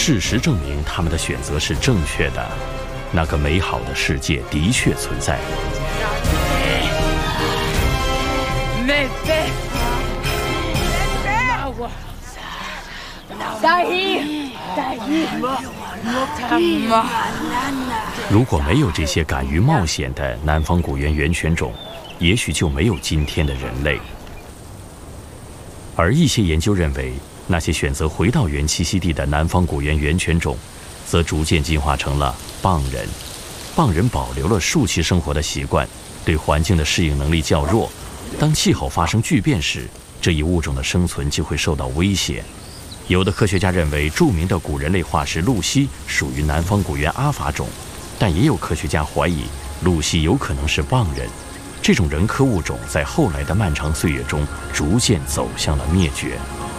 事实证明他们的选择是正确的，那个美好的世界的确存在。如果没有这些敢于冒险的南方古猿原犬种，也许就没有今天的人类。而一些研究认为，那些选择回到原栖息地的南方古猿原犬种，则逐渐进化成了蚌人。蚌人保留了树栖生活的习惯，对环境的适应能力较弱。当气候发生巨变时，这一物种的生存就会受到威胁。有的科学家认为，著名的古人类化石露西属于南方古猿阿法种，但也有科学家怀疑露西有可能是蚌人。这种人科物种在后来的漫长岁月中逐渐走向了灭绝。